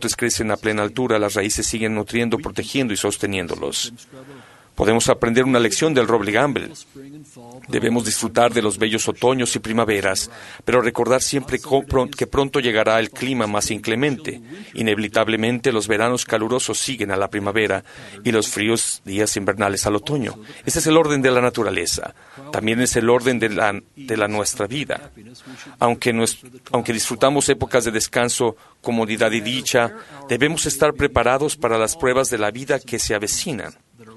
brotes crecen a plena altura, las raíces siguen nutriendo, protegiendo y sosteniéndolos. Podemos aprender una lección del roble gamble. Debemos disfrutar de los bellos otoños y primaveras, pero recordar siempre que pronto llegará el clima más inclemente. Inevitablemente, los veranos calurosos siguen a la primavera y los fríos días invernales al otoño. Ese es el orden de la naturaleza. También es el orden de la nuestra vida. Aunque disfrutamos épocas de descanso, comodidad y dicha, debemos estar preparados para las pruebas de la vida que se avecinan.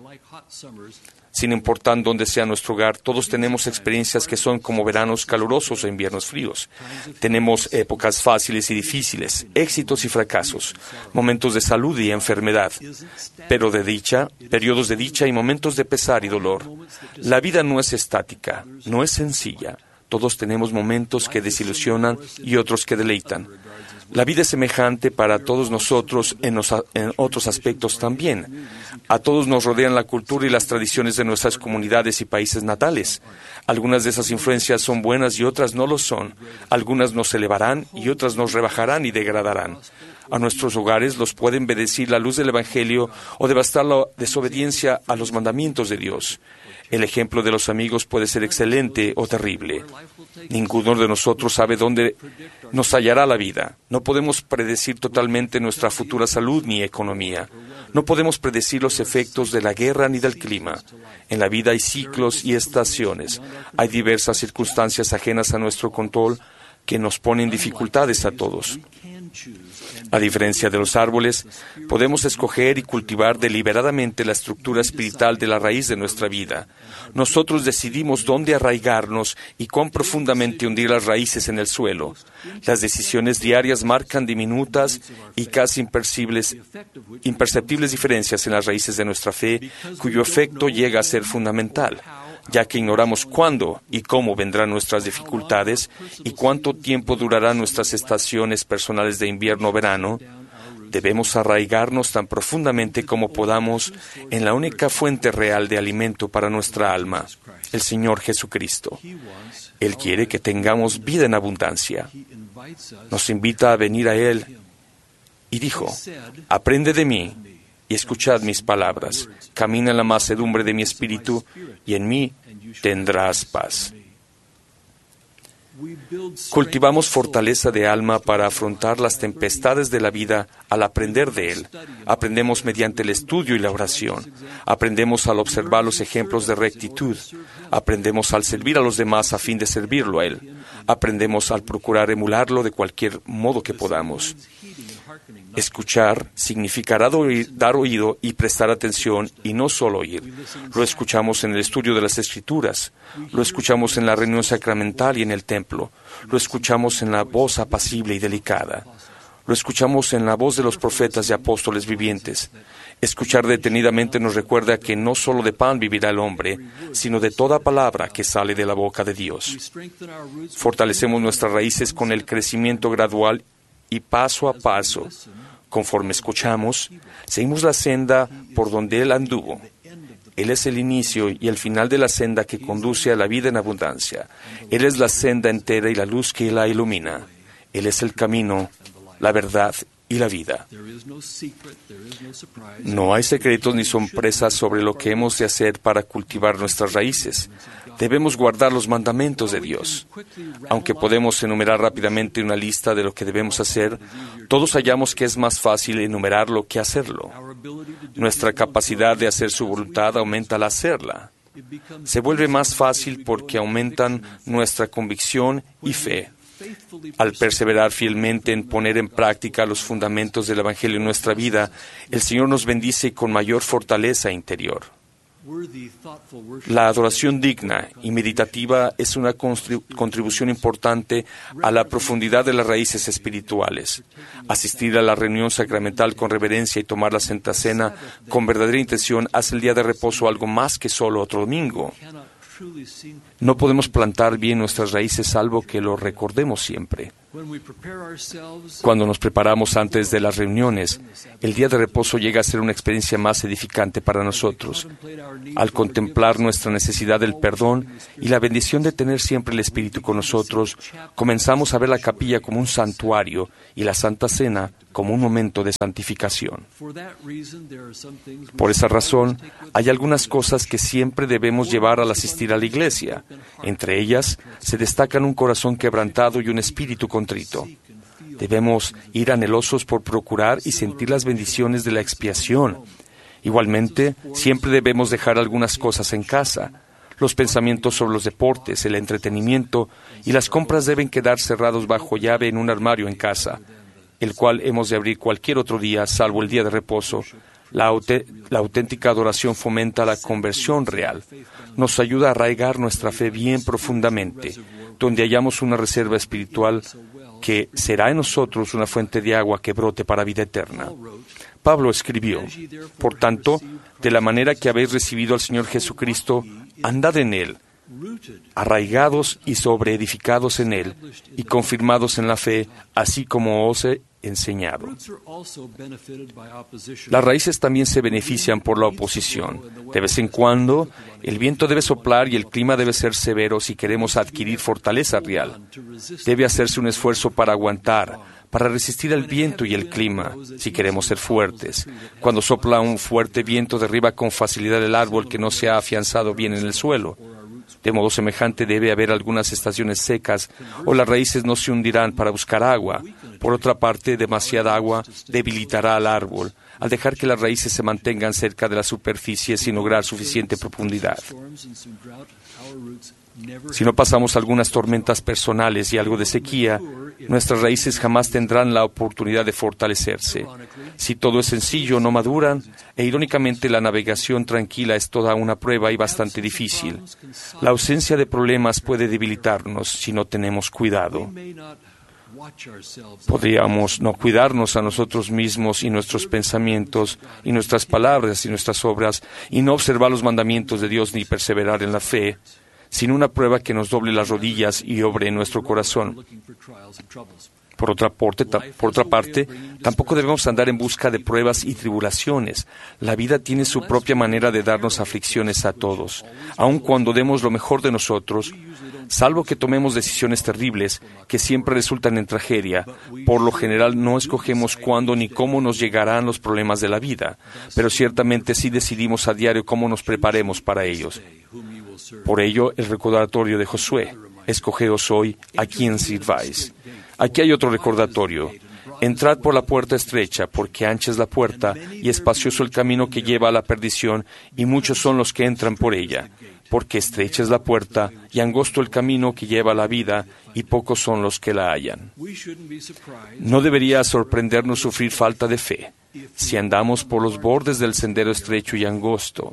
Sin importar dónde sea nuestro hogar, todos tenemos experiencias que son como veranos calurosos o inviernos fríos. Tenemos épocas fáciles y difíciles, éxitos y fracasos, momentos de salud y enfermedad, periodos de dicha y momentos de pesar y dolor. La vida no es estática, no es sencilla. Todos tenemos momentos que desilusionan y otros que deleitan. La vida es semejante para todos nosotros en otros aspectos también. A todos nos rodean la cultura y las tradiciones de nuestras comunidades y países natales. Algunas de esas influencias son buenas y otras no lo son. Algunas nos elevarán y otras nos rebajarán y degradarán. A nuestros hogares los pueden bendecir la luz del Evangelio o devastar la desobediencia a los mandamientos de Dios. El ejemplo de los amigos puede ser excelente o terrible. Ninguno de nosotros sabe dónde nos hallará la vida. No podemos predecir totalmente nuestra futura salud ni economía. No podemos predecir los efectos de la guerra ni del clima. En la vida hay ciclos y estaciones. Hay diversas circunstancias ajenas a nuestro control que nos ponen dificultades a todos. A diferencia de los árboles, podemos escoger y cultivar deliberadamente la estructura espiritual de la raíz de nuestra vida. Nosotros decidimos dónde arraigarnos y cuán profundamente hundir las raíces en el suelo. Las decisiones diarias marcan diminutas y casi imperceptibles diferencias en las raíces de nuestra fe, cuyo efecto llega a ser fundamental. Ya que ignoramos cuándo y cómo vendrán nuestras dificultades y cuánto tiempo durarán nuestras estaciones personales de invierno o verano, debemos arraigarnos tan profundamente como podamos en la única fuente real de alimento para nuestra alma, el Señor Jesucristo. Él quiere que tengamos vida en abundancia. Nos invita a venir a Él y dijo: «Aprende de mí y escuchad mis palabras. Camina en la mansedumbre de mi espíritu, y en mí tendrás paz». Cultivamos fortaleza de alma para afrontar las tempestades de la vida al aprender de Él. Aprendemos mediante el estudio y la oración. Aprendemos al observar los ejemplos de rectitud. Aprendemos al servir a los demás a fin de servirlo a Él. Aprendemos al procurar emularlo de cualquier modo que podamos. Escuchar significará dar oído y prestar atención, y no solo oír. Lo escuchamos en el estudio de las Escrituras, lo escuchamos en la reunión sacramental y en el templo, lo escuchamos en la voz apacible y delicada, lo escuchamos en la voz de los profetas y apóstoles vivientes. Escuchar detenidamente nos recuerda que no solo de pan vivirá el hombre, sino de toda palabra que sale de la boca de Dios. Fortalecemos nuestras raíces con el crecimiento gradual y paso a paso. Conforme escuchamos, seguimos la senda por donde Él anduvo. Él es el inicio y el final de la senda que conduce a la vida en abundancia. Él es la senda entera y la luz que la ilumina. Él es el camino, la verdad y la vida. No hay secretos ni sorpresas sobre lo que hemos de hacer para cultivar nuestras raíces. Debemos guardar los mandamientos de Dios. Aunque podemos enumerar rápidamente una lista de lo que debemos hacer, todos hallamos que es más fácil enumerarlo que hacerlo. Nuestra capacidad de hacer su voluntad aumenta al hacerla. Se vuelve más fácil porque aumentan nuestra convicción y fe. Al perseverar fielmente en poner en práctica los fundamentos del Evangelio en nuestra vida, el Señor nos bendice con mayor fortaleza interior. La adoración digna y meditativa es una contribución importante a la profundidad de las raíces espirituales. Asistir a la reunión sacramental con reverencia y tomar la Santa Cena con verdadera intención hace el día de reposo algo más que solo otro domingo. No podemos plantar bien nuestras raíces salvo que lo recordemos siempre. Cuando nos preparamos antes de las reuniones, el día de reposo llega a ser una experiencia más edificante para nosotros. Al contemplar nuestra necesidad del perdón y la bendición de tener siempre el Espíritu con nosotros, comenzamos a ver la capilla como un santuario y la Santa Cena como un momento de santificación. Por esa razón, hay algunas cosas que siempre debemos llevar al asistir a la iglesia. Entre ellas, se destacan un corazón quebrantado y un espíritu contrito. Debemos ir anhelosos por procurar y sentir las bendiciones de la expiación. Igualmente, siempre debemos dejar algunas cosas en casa. Los pensamientos sobre los deportes, el entretenimiento y las compras deben quedar cerrados bajo llave en un armario en casa, el cual hemos de abrir cualquier otro día, salvo el día de reposo. La auténtica adoración fomenta la conversión real. Nos ayuda a arraigar nuestra fe bien profundamente, donde hallamos una reserva espiritual que será en nosotros una fuente de agua que brote para vida eterna. Pablo escribió: Por tanto, de la manera que habéis recibido al Señor Jesucristo, andad en Él, arraigados y sobreedificados en Él, y confirmados en la fe, así como os he enseñado. Las raíces también se benefician por la oposición. De vez en cuando, el viento debe soplar y el clima debe ser severo si queremos adquirir fortaleza real. Debe hacerse un esfuerzo para aguantar, para resistir el viento y el clima, si queremos ser fuertes. Cuando sopla un fuerte viento, derriba con facilidad el árbol que no se ha afianzado bien en el suelo. De modo semejante debe haber algunas estaciones secas o las raíces no se hundirán para buscar agua. Por otra parte, demasiada agua debilitará al árbol, al dejar que las raíces se mantengan cerca de la superficie sin lograr suficiente profundidad. Si no pasamos algunas tormentas personales y algo de sequía, nuestras raíces jamás tendrán la oportunidad de fortalecerse. Si todo es sencillo, no maduran, e irónicamente la navegación tranquila es toda una prueba y bastante difícil. La ausencia de problemas puede debilitarnos si no tenemos cuidado. Podríamos no cuidarnos a nosotros mismos y nuestros pensamientos y nuestras palabras y nuestras obras y no observar los mandamientos de Dios ni perseverar en la fe, sin una prueba que nos doble las rodillas y obre en nuestro corazón. Por otra parte, tampoco debemos andar en busca de pruebas y tribulaciones. La vida tiene su propia manera de darnos aflicciones a todos, aun cuando demos lo mejor de nosotros, salvo que tomemos decisiones terribles que siempre resultan en tragedia. Por lo general no escogemos cuándo ni cómo nos llegarán los problemas de la vida, pero ciertamente sí decidimos a diario cómo nos preparemos para ellos. Por ello, el recordatorio de Josué: escogeos hoy a quién sirváis. Aquí hay otro recordatorio: entrad por la puerta estrecha, porque ancha es la puerta y espacioso el camino que lleva a la perdición, y muchos son los que entran por ella. Porque estrecha es la puerta y angosto el camino que lleva a la vida, y pocos son los que la hallan. No debería sorprendernos sufrir falta de fe si andamos por los bordes del sendero estrecho y angosto.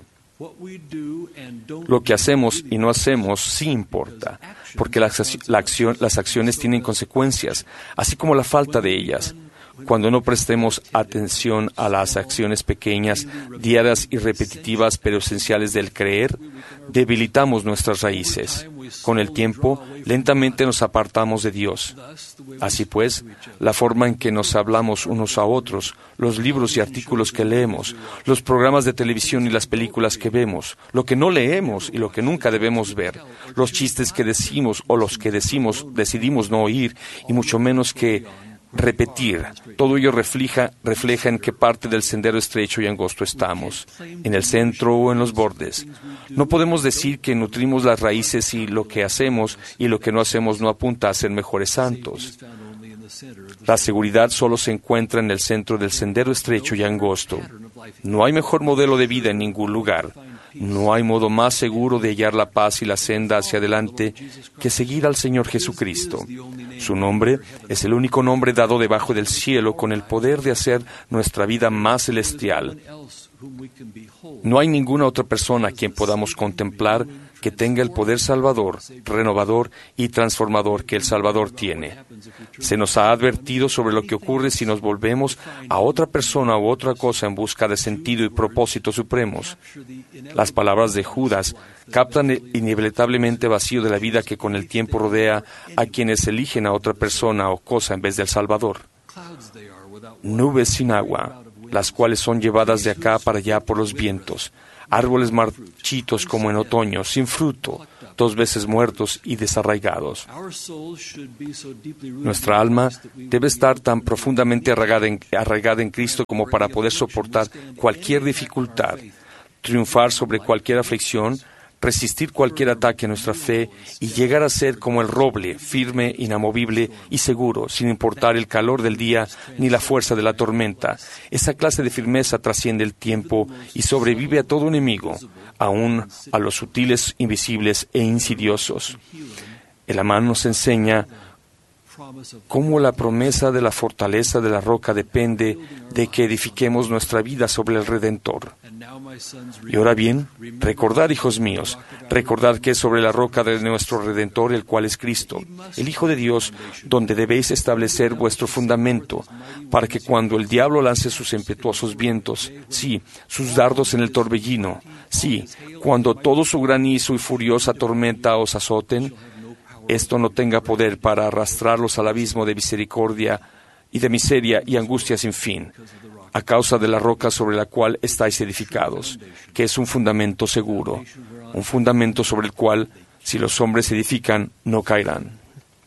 Lo que hacemos y no hacemos sí importa, porque las acciones tienen consecuencias, así como la falta de ellas. Cuando no prestemos atención a las acciones pequeñas, diarias y repetitivas, pero esenciales del creer, debilitamos nuestras raíces. Con el tiempo, lentamente nos apartamos de Dios. Así pues, la forma en que nos hablamos unos a otros, los libros y artículos que leemos, los programas de televisión y las películas que vemos, lo que no leemos y lo que nunca debemos ver, los chistes que decimos o los que decidimos no oír, y mucho menos que repetir, todo ello refleja en qué parte del sendero estrecho y angosto estamos, en el centro o en los bordes. No podemos decir que nutrimos las raíces si lo que hacemos y lo que no hacemos no apunta a ser mejores santos. La seguridad solo se encuentra en el centro del sendero estrecho y angosto. No hay mejor modelo de vida en ningún lugar. No hay modo más seguro de hallar la paz y la senda hacia adelante que seguir al Señor Jesucristo. Su nombre es el único nombre dado debajo del cielo con el poder de hacer nuestra vida más celestial. No hay ninguna otra persona a quien podamos contemplar que tenga el poder salvador, renovador y transformador que el Salvador tiene. Se nos ha advertido sobre lo que ocurre si nos volvemos a otra persona u otra cosa en busca de sentido y propósito supremos. Las palabras de Judas captan el inevitablemente vacío de la vida que con el tiempo rodea a quienes eligen a otra persona o cosa en vez del Salvador. Nubes sin agua, las cuales son llevadas de acá para allá por los vientos. Árboles marchitos como en otoño, sin fruto, 2 veces muertos y desarraigados. Nuestra alma debe estar tan profundamente arraigada en Cristo como para poder soportar cualquier dificultad, triunfar sobre cualquier aflicción, resistir cualquier ataque a nuestra fe y llegar a ser como el roble, firme, inamovible y seguro, sin importar el calor del día ni la fuerza de la tormenta. Esa clase de firmeza trasciende el tiempo y sobrevive a todo enemigo, aun a los sutiles, invisibles e insidiosos. El Amán nos enseña cómo la promesa de la fortaleza de la roca depende de que edifiquemos nuestra vida sobre el Redentor. Y ahora bien, recordad, hijos míos, recordad que es sobre la roca de nuestro Redentor, el cual es Cristo, el Hijo de Dios, donde debéis establecer vuestro fundamento, para que cuando el diablo lance sus impetuosos vientos, sí, sus dardos en el torbellino, sí, cuando todo su granizo y furiosa tormenta os azoten, esto no tenga poder para arrastrarlos al abismo de misericordia y de miseria y angustia sin fin, a causa de la roca sobre la cual estáis edificados, que es un fundamento seguro, un fundamento sobre el cual, si los hombres edifican, no caerán.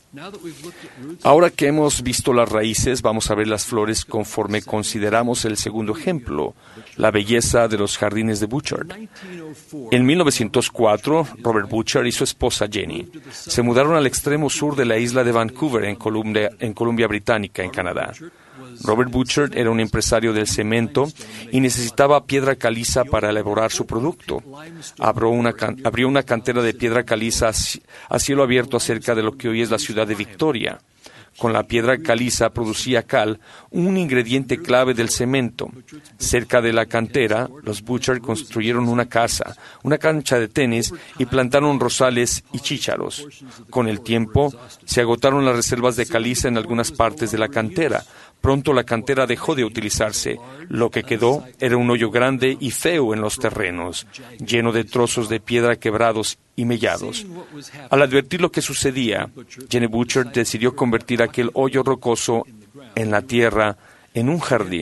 Ahora que hemos visto las raíces, vamos a ver las flores conforme consideramos el segundo ejemplo, la belleza de los jardines de Butchart. En 1904, Robert Butchart y su esposa Jenny se mudaron al extremo sur de la isla de Vancouver, en Columbia Británica, en Canadá. Robert Butchart era un empresario del cemento y necesitaba piedra caliza para elaborar su producto. Abrió una cantera de piedra caliza a cielo abierto cerca de lo que hoy es la ciudad de Victoria. Con la piedra caliza producía cal, un ingrediente clave del cemento. Cerca de la cantera, los Butchart construyeron una casa, una cancha de tenis y plantaron rosales y chícharos. Con el tiempo, se agotaron las reservas de caliza en algunas partes de la cantera. Pronto la cantera dejó de utilizarse. Lo que quedó era un hoyo grande y feo en los terrenos, lleno de trozos de piedra quebrados y mellados. Al advertir lo que sucedía, Jenny Butchart decidió convertir aquel hoyo rocoso en la tierra en un jardín.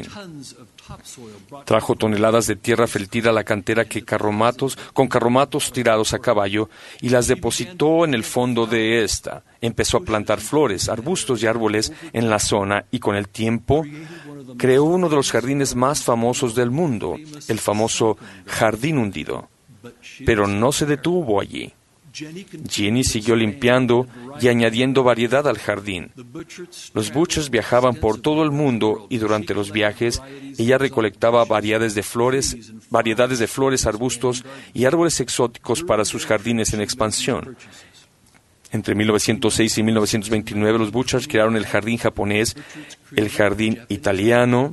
Trajo toneladas de tierra fértil a la cantera con carromatos tirados a caballo y las depositó en el fondo de esta. Empezó a plantar flores, arbustos y árboles en la zona y con el tiempo creó uno de los jardines más famosos del mundo, el famoso Jardín Hundido. Pero no se detuvo allí. Jenny siguió limpiando y añadiendo variedad al jardín. Los Butchart viajaban por todo el mundo y durante los viajes ella recolectaba variedades de flores, arbustos y árboles exóticos para sus jardines en expansión. Entre 1906 y 1929 los Butchart crearon el jardín japonés, el jardín italiano,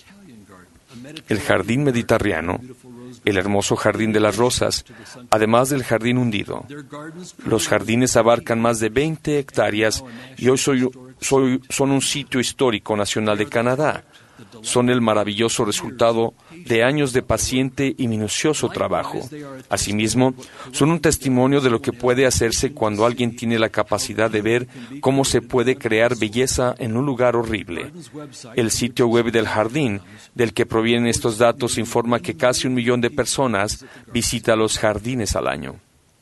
el jardín mediterráneo, el hermoso jardín de las rosas, además del jardín hundido. Los jardines abarcan más de 20 hectáreas y hoy son un sitio histórico nacional de Canadá. Son el maravilloso resultado de años de paciente y minucioso trabajo. Asimismo, son un testimonio de lo que puede hacerse cuando alguien tiene la capacidad de ver cómo se puede crear belleza en un lugar horrible. El sitio web del jardín, del que provienen estos datos, informa que casi 1 millón de personas visitan los jardines al año.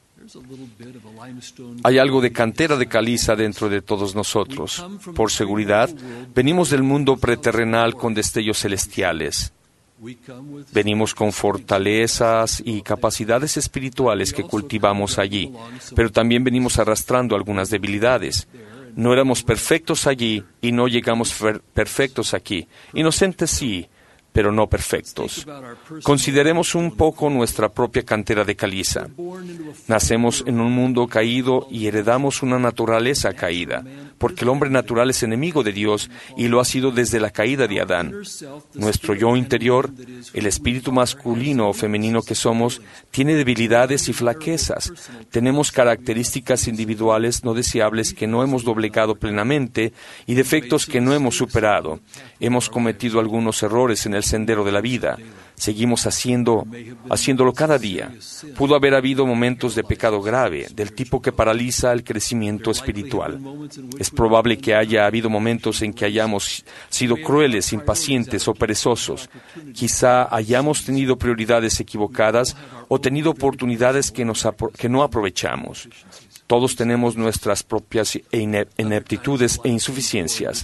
Hay algo de cantera de caliza dentro de todos nosotros. Por seguridad, venimos del mundo preterrenal con destellos celestiales. Venimos con fortalezas y capacidades espirituales que cultivamos allí, pero también venimos arrastrando algunas debilidades. No éramos perfectos allí y no llegamos perfectos aquí. Inocentes sí, pero no perfectos. Consideremos un poco nuestra propia cantera de caliza. Nacemos en un mundo caído y heredamos una naturaleza caída, porque el hombre natural es enemigo de Dios y lo ha sido desde la caída de Adán. Nuestro yo interior, el espíritu masculino o femenino que somos, tiene debilidades y flaquezas. Tenemos características individuales no deseables que no hemos doblegado plenamente y defectos que no hemos superado. Hemos cometido algunos errores en el sendero de la vida. Seguimos haciéndolo cada día. Pudo haber habido momentos de pecado grave, del tipo que paraliza el crecimiento espiritual. Es probable que haya habido momentos en que hayamos sido crueles, impacientes o perezosos. Quizá hayamos tenido prioridades equivocadas o tenido oportunidades que no aprovechamos. Todos tenemos nuestras propias ineptitudes e insuficiencias.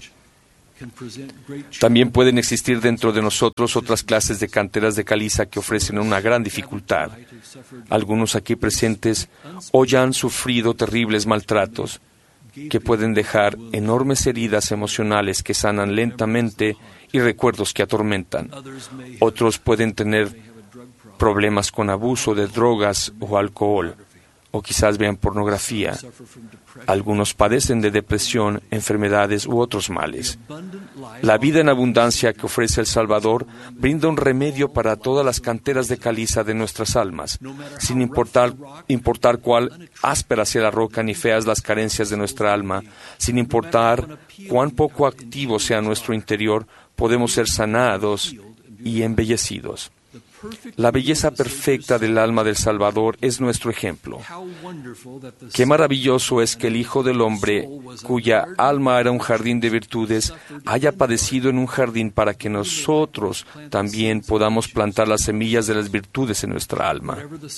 También pueden existir dentro de nosotros otras clases de canteras de caliza que ofrecen una gran dificultad. Algunos aquí presentes hoy han sufrido terribles maltratos que pueden dejar enormes heridas emocionales que sanan lentamente y recuerdos que atormentan. Otros pueden tener problemas con abuso de drogas o alcohol, o quizás vean pornografía. Algunos padecen de depresión, enfermedades u otros males. La vida en abundancia que ofrece el Salvador brinda un remedio para todas las canteras de caliza de nuestras almas, sin importar cuál áspera sea la roca ni feas las carencias de nuestra alma, sin importar cuán poco activo sea nuestro interior, podemos ser sanados y embellecidos. La belleza perfecta del alma del Salvador es nuestro ejemplo. Qué maravilloso es que el Hijo del Hombre, cuya alma era un jardín de virtudes, haya padecido en un jardín para que nosotros también podamos plantar las semillas de las virtudes en nuestra alma.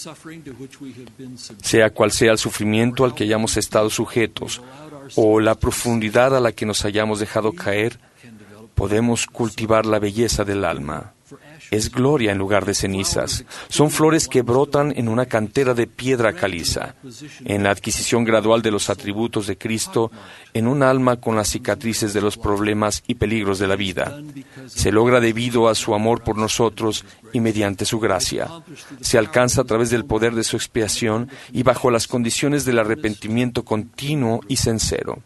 Sea cual sea el sufrimiento al que hayamos estado sujetos o la profundidad a la que nos hayamos dejado caer, podemos cultivar la belleza del alma. Es gloria en lugar de cenizas. Son flores que brotan en una cantera de piedra caliza. En la adquisición gradual de los atributos de Cristo, en un alma con las cicatrices de los problemas y peligros de la vida. Se logra debido a su amor por nosotros y mediante su gracia. Se alcanza a través del poder de su expiación y bajo las condiciones del arrepentimiento continuo y sincero.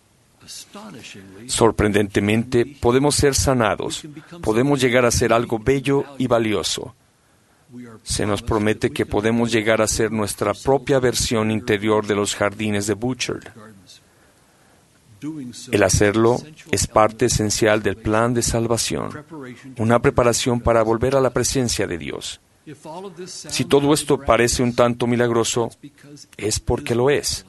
Sorprendentemente, podemos ser sanados, podemos llegar a ser algo bello y valioso. Se nos promete que podemos llegar a ser nuestra propia versión interior de los jardines de Butcherd. El hacerlo es parte esencial del plan de salvación, una preparación para volver a la presencia de Dios. Si todo esto parece un tanto milagroso, es porque lo es.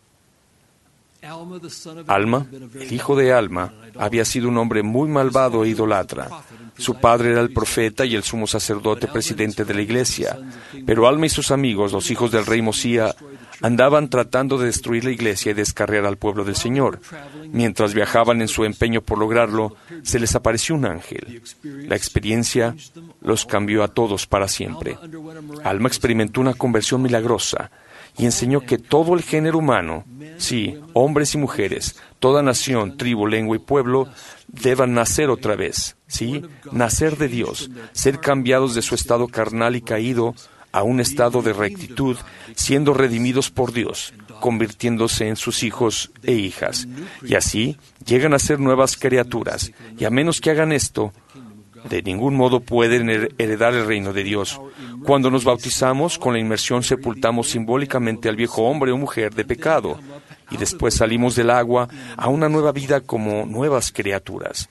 Alma, el hijo de Alma, había sido un hombre muy malvado e idolatra. Su padre era el profeta y el sumo sacerdote presidente de la iglesia. Pero Alma y sus amigos, los hijos del rey Mosía, andaban tratando de destruir la iglesia y descarriar al pueblo del Señor. Mientras viajaban en su empeño por lograrlo, se les apareció un ángel. La experiencia los cambió a todos para siempre. Alma experimentó una conversión milagrosa y enseñó que todo el género humano, sí, hombres y mujeres, toda nación, tribu, lengua y pueblo, deban nacer otra vez, sí, nacer de Dios, ser cambiados de su estado carnal y caído a un estado de rectitud, siendo redimidos por Dios, convirtiéndose en sus hijos e hijas. Y así llegan a ser nuevas criaturas, y a menos que hagan esto, de ningún modo pueden heredar el reino de Dios. Cuando nos bautizamos, con la inmersión sepultamos simbólicamente al viejo hombre o mujer de pecado, y después salimos del agua a una nueva vida como nuevas criaturas.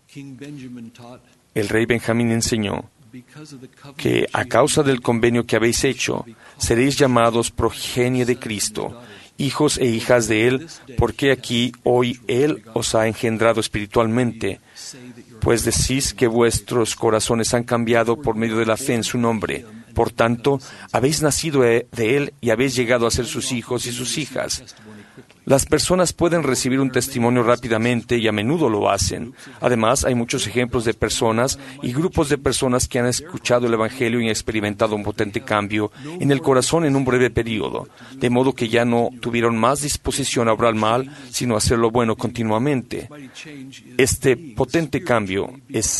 El rey Benjamín enseñó que a causa del convenio que habéis hecho, seréis llamados progenie de Cristo, hijos e hijas de Él, porque aquí hoy Él os ha engendrado espiritualmente, pues decís que vuestros corazones han cambiado por medio de la fe en su nombre. Por tanto, habéis nacido de Él y habéis llegado a ser sus hijos y sus hijas. Las personas pueden recibir un testimonio rápidamente y a menudo lo hacen. Además, hay muchos ejemplos de personas y grupos de personas que han escuchado el Evangelio y han experimentado un potente cambio en el corazón en un breve periodo, de modo que ya no tuvieron más disposición a obrar mal, sino a hacer lo bueno continuamente. Este potente cambio es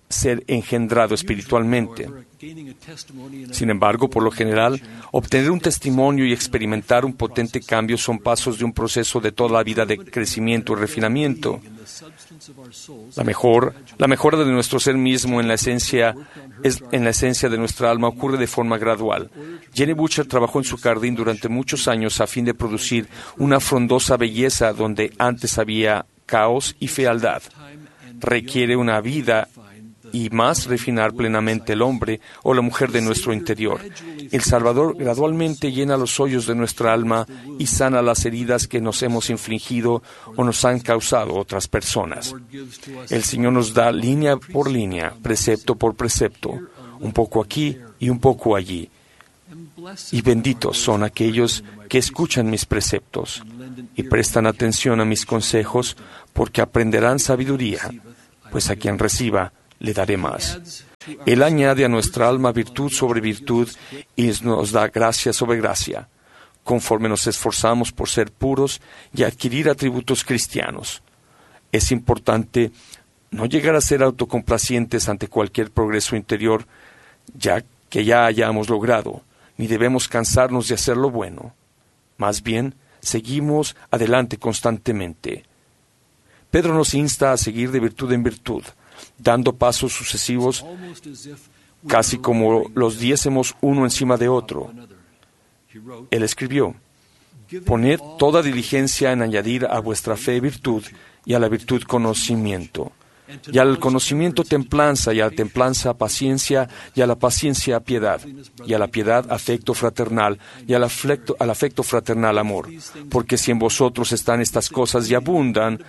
ser engendrado espiritualmente. Sin embargo, por lo general, obtener un testimonio y experimentar un potente cambio son pasos de un proceso de toda la vida de crecimiento y refinamiento. La mejora de nuestro ser mismo en la esencia de nuestra alma ocurre de forma gradual. Jenny Butcher trabajó en su jardín durante muchos años a fin de producir una frondosa belleza donde antes había caos y fealdad. Requiere una vida y más refinar plenamente el hombre o la mujer de nuestro interior. El Salvador gradualmente llena los hoyos de nuestra alma y sana las heridas que nos hemos infligido o nos han causado otras personas. El Señor nos da línea por línea, precepto por precepto, un poco aquí y un poco allí. Y benditos son aquellos que escuchan mis preceptos y prestan atención a mis consejos, porque aprenderán sabiduría, pues a quien reciba le daré más. Él añade a nuestra alma virtud sobre virtud y nos da gracia sobre gracia, conforme nos esforzamos por ser puros y adquirir atributos cristianos. Es importante no llegar a ser autocomplacientes ante cualquier progreso interior, ya que ya hayamos logrado, ni debemos cansarnos de hacer lo bueno. Más bien, seguimos adelante constantemente. Pedro nos insta a seguir de virtud en virtud, dando pasos sucesivos, casi como los diésemos uno encima de otro. Él escribió: «Poned toda diligencia en añadir a vuestra fe virtud, y a la virtud conocimiento, y al conocimiento templanza, y a la templanza paciencia, y a la paciencia piedad, y a la piedad afecto fraternal, y al afecto fraternal amor. Porque si en vosotros están estas cosas y abundan,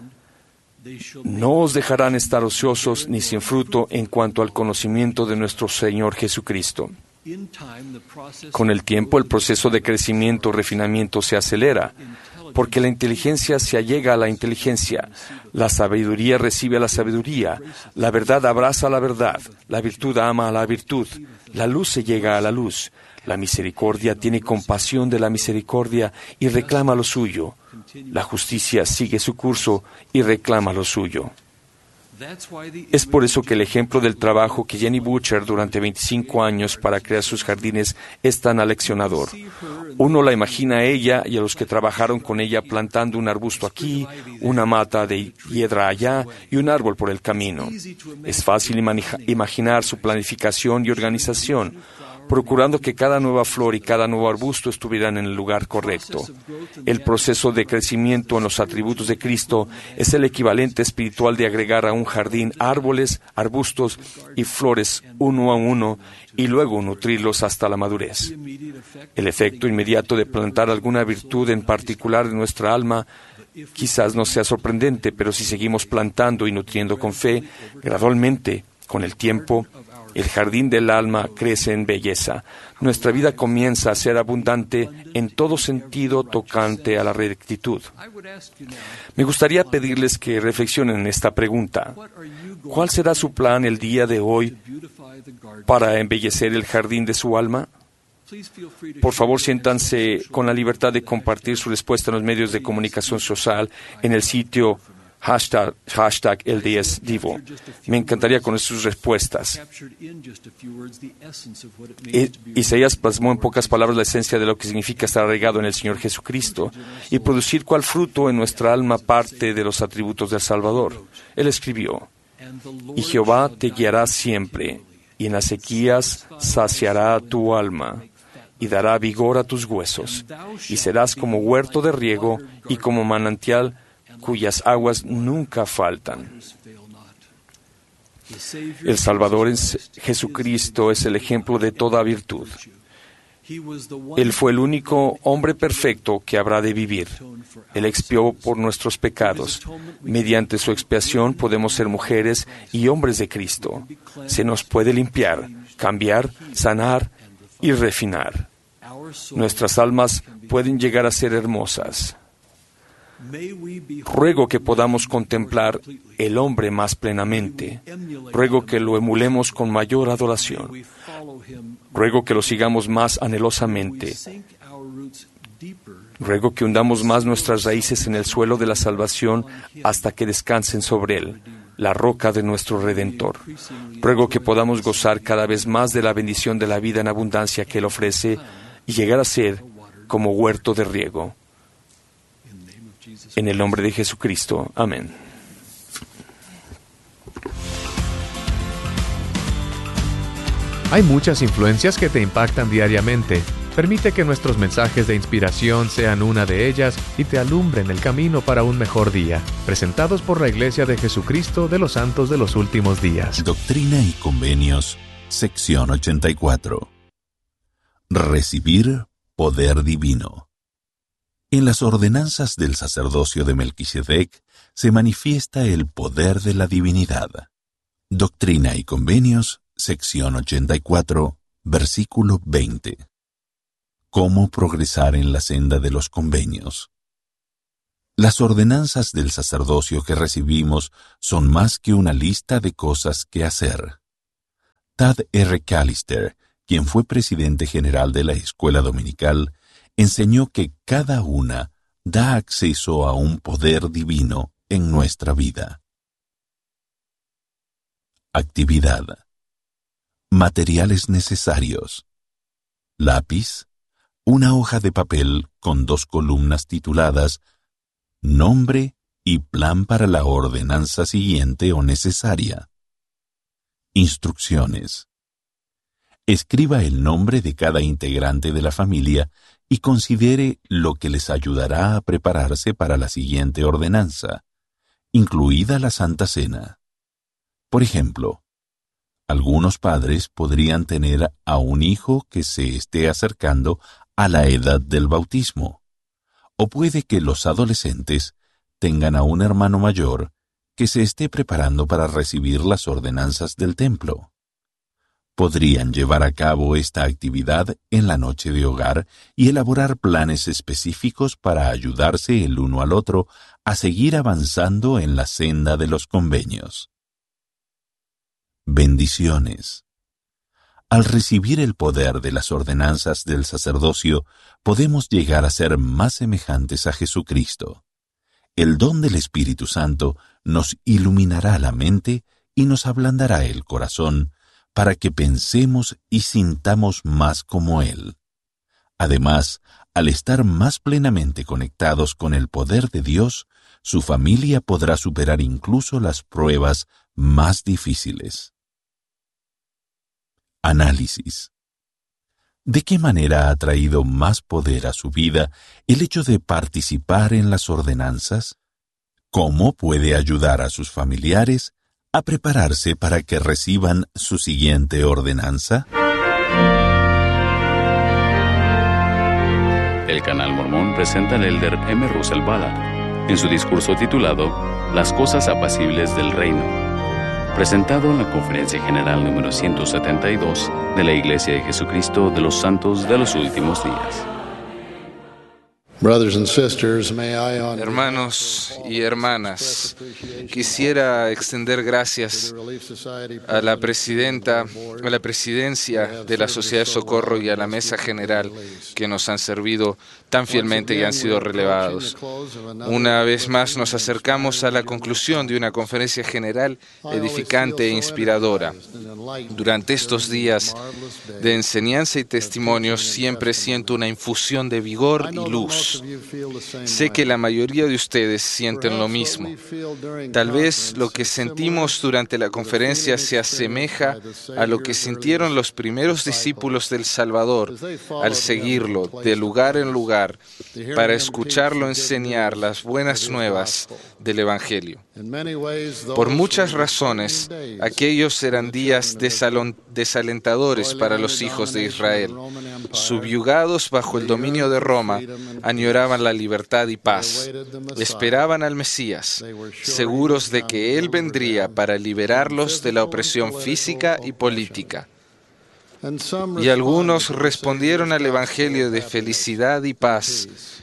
no os dejarán estar ociosos ni sin fruto en cuanto al conocimiento de nuestro Señor Jesucristo». Con el tiempo, el proceso de crecimiento o refinamiento se acelera, porque la inteligencia se allega a la inteligencia, la sabiduría recibe a la sabiduría, la verdad abraza a la verdad, la virtud ama a la virtud, la luz se llega a la luz, la misericordia tiene compasión de la misericordia y reclama lo suyo, la justicia sigue su curso y reclama lo suyo. Es por eso que el ejemplo del trabajo que Jenny Butcher durante 25 años para crear sus jardines es tan aleccionador. Uno la imagina a ella y a los que trabajaron con ella plantando un arbusto aquí, una mata de piedra allá y un árbol por el camino. Es fácil imaginar su planificación y organización, procurando que cada nueva flor y cada nuevo arbusto estuvieran en el lugar correcto. El proceso de crecimiento en los atributos de Cristo es el equivalente espiritual de agregar a un jardín árboles, arbustos y flores uno a uno y luego nutrirlos hasta la madurez. El efecto inmediato de plantar alguna virtud en particular en nuestra alma quizás no sea sorprendente, pero si seguimos plantando y nutriendo con fe, gradualmente, con el tiempo, el jardín del alma crece en belleza. Nuestra vida comienza a ser abundante en todo sentido tocante a la rectitud. Me gustaría pedirles que reflexionen en esta pregunta. ¿Cuál será su plan el día de hoy para embellecer el jardín de su alma? Por favor, siéntanse con la libertad de compartir su respuesta en los medios de comunicación social en el sitio #LDSDivo. Me encantaría conocer sus respuestas. Isaías plasmó en pocas palabras la esencia de lo que significa estar arraigado en el Señor Jesucristo y producir cual fruto en nuestra alma parte de los atributos del Salvador. Él escribió: «Y Jehová te guiará siempre, y en las sequías saciará tu alma, y dará vigor a tus huesos, y serás como huerto de riego y como manantial cuyas aguas nunca faltan». El Salvador en Jesucristo es el ejemplo de toda virtud. Él fue el único hombre perfecto que habrá de vivir. Él expió por nuestros pecados. Mediante su expiación podemos ser mujeres y hombres de Cristo. Se nos puede limpiar, cambiar, sanar y refinar. Nuestras almas pueden llegar a ser hermosas. Ruego que podamos contemplar el hombre más plenamente. Ruego que lo emulemos con mayor adoración. Ruego que lo sigamos más anhelosamente. Ruego que hundamos más nuestras raíces en el suelo de la salvación hasta que descansen sobre él. la roca de nuestro Redentor. Ruego que podamos gozar cada vez más de la bendición de la vida en abundancia que Él ofrece y llegar a ser como huerto de riego. En el nombre de Jesucristo. Amén. Hay muchas influencias que te impactan diariamente. Permite que nuestros mensajes de inspiración sean una de ellas y te alumbren el camino para un mejor día. Presentados por la Iglesia de Jesucristo de los Santos de los Últimos Días. Doctrina y Convenios, sección 84. Recibir poder divino. En las ordenanzas del sacerdocio de Melquisedec se manifiesta el poder de la divinidad. Doctrina y Convenios, sección 84, versículo 20. ¿Cómo progresar en la senda de los convenios? Las ordenanzas del sacerdocio que recibimos son más que una lista de cosas que hacer. Tad R. Callister, quien fue presidente general de la escuela dominical, enseñó que cada una da acceso a un poder divino en nuestra vida. Actividad. Materiales necesarios. Lápiz. Una hoja de papel con 2 columnas tituladas Nombre y plan para la ordenanza siguiente o necesaria. Instrucciones. Escriba el nombre de cada integrante de la familia y considere lo que les ayudará a prepararse para la siguiente ordenanza, incluida la Santa Cena. Por ejemplo, algunos padres podrían tener a un hijo que se esté acercando a la edad del bautismo, o puede que los adolescentes tengan a un hermano mayor que se esté preparando para recibir las ordenanzas del templo. Podrían llevar a cabo esta actividad en la noche de hogar y elaborar planes específicos para ayudarse el uno al otro a seguir avanzando en la senda de los convenios. Bendiciones. Al recibir el poder de las ordenanzas del sacerdocio, podemos llegar a ser más semejantes a Jesucristo. El don del Espíritu Santo nos iluminará la mente y nos ablandará el corazón para que pensemos y sintamos más como Él. Además, al estar más plenamente conectados con el poder de Dios, su familia podrá superar incluso las pruebas más difíciles. Análisis. ¿De qué manera ha traído más poder a su vida el hecho de participar en las ordenanzas? ¿Cómo puede ayudar a sus familiares a prepararse para que reciban su siguiente ordenanza? El Canal Mormón presenta al Elder M. Russell Ballard en su discurso titulado Las cosas apacibles del reino, presentado en la Conferencia General número 172 de la Iglesia de Jesucristo de los Santos de los Últimos Días. Hermanos y hermanas, quisiera extender gracias a la presidencia de la Sociedad de Socorro y a la Mesa General que nos han servido tan fielmente y han sido relevados. Una vez más nos acercamos a la conclusión de una conferencia general edificante e inspiradora. Durante estos días de enseñanza y testimonio siempre siento una infusión de vigor y luz. Sé que la mayoría de ustedes sienten lo mismo. Tal vez lo que sentimos durante la conferencia se asemeja a lo que sintieron los primeros discípulos del Salvador al seguirlo de lugar en lugar para escucharlo enseñar las buenas nuevas del Evangelio. Por muchas razones, aquellos eran días desalentadores para los hijos de Israel. Subyugados bajo el dominio de Roma, añoraban la libertad y paz. Esperaban al Mesías, seguros de que Él vendría para liberarlos de la opresión física y política. Y algunos respondieron al Evangelio de felicidad y paz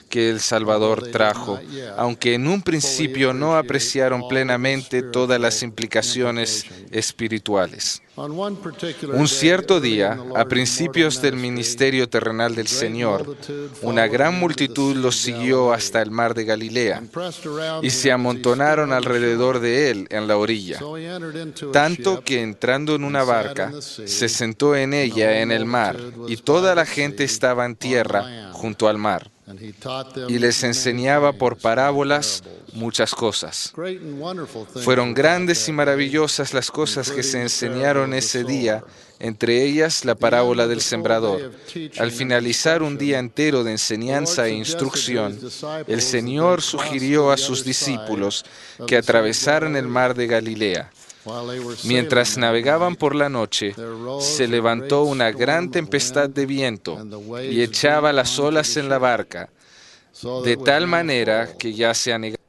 que el Salvador trajo, aunque en un principio no apreciaron plenamente todas las implicaciones espirituales. Un cierto día, a principios del ministerio terrenal del Señor, una gran multitud los siguió hasta el mar de Galilea y se amontonaron alrededor de él en la orilla, tanto que entrando en una barca, se sentó en ella en el mar, y toda la gente estaba en tierra junto al mar. Y les enseñaba por parábolas muchas cosas. Fueron grandes y maravillosas las cosas que se enseñaron ese día, entre ellas la parábola del sembrador. Al finalizar un día entero de enseñanza e instrucción, el Señor sugirió a sus discípulos que atravesaran el mar de Galilea. Mientras navegaban por la noche, se levantó una gran tempestad de viento y echaba las olas en la barca, de tal manera que ya se anegaba.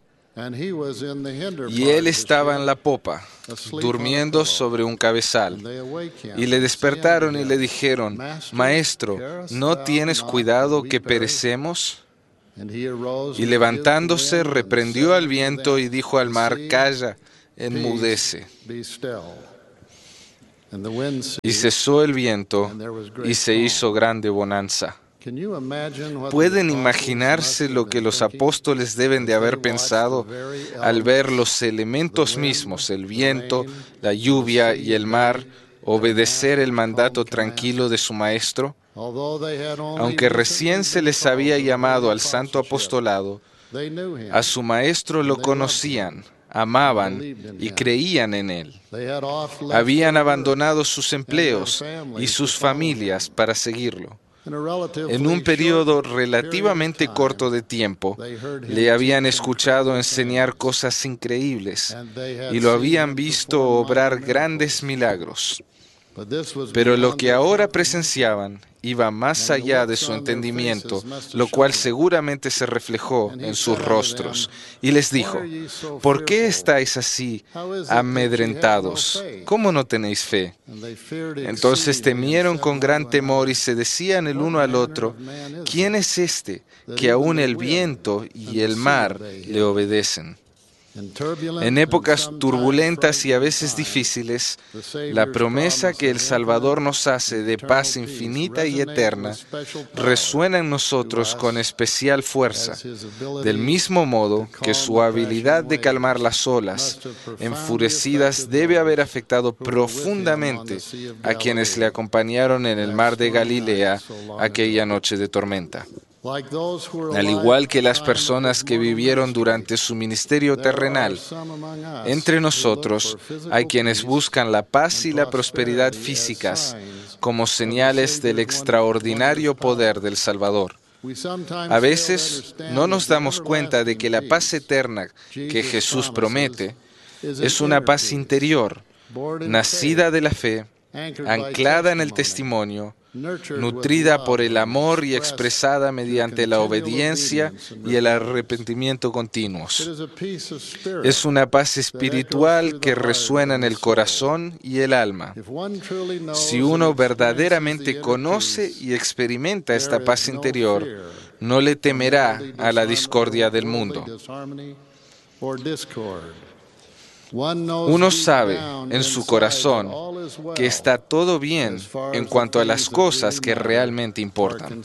Y él estaba en la popa, durmiendo sobre un cabezal. Y le despertaron y le dijeron: Maestro, ¿no tienes cuidado que perecemos? Y levantándose, reprendió al viento y dijo al mar: Calla, enmudece. Y cesó el viento y se hizo grande bonanza. ¿Pueden imaginarse lo que los apóstoles deben de haber pensado al ver los elementos mismos, el viento, la lluvia y el mar, obedecer el mandato tranquilo de su maestro? Aunque recién se les había llamado al santo apostolado, a su maestro lo conocían, amaban y creían en él. Habían abandonado sus empleos y sus familias para seguirlo. En un periodo relativamente corto de tiempo, le habían escuchado enseñar cosas increíbles y lo habían visto obrar grandes milagros. Pero lo que ahora presenciaban iba más allá de su entendimiento, lo cual seguramente se reflejó en sus rostros. Y les dijo: ¿Por qué estáis así amedrentados? ¿Cómo no tenéis fe? Entonces temieron con gran temor y se decían el uno al otro: ¿Quién es este que aún el viento y el mar le obedecen? En épocas turbulentas y a veces difíciles, la promesa que el Salvador nos hace de paz infinita y eterna resuena en nosotros con especial fuerza, del mismo modo que su habilidad de calmar las olas enfurecidas debe haber afectado profundamente a quienes le acompañaron en el mar de Galilea aquella noche de tormenta. Al igual que las personas que vivieron durante su ministerio terrenal, entre nosotros hay quienes buscan la paz y la prosperidad físicas como señales del extraordinario poder del Salvador. A veces no nos damos cuenta de que la paz eterna que Jesús promete es una paz interior, nacida de la fe, anclada en el testimonio, nutrida por el amor y expresada mediante la obediencia y el arrepentimiento continuos. Es una paz espiritual que resuena en el corazón y el alma. Si uno verdaderamente conoce y experimenta esta paz interior, no le temerá a la discordia del mundo. Uno sabe en su corazón que está todo bien en cuanto a las cosas que realmente importan.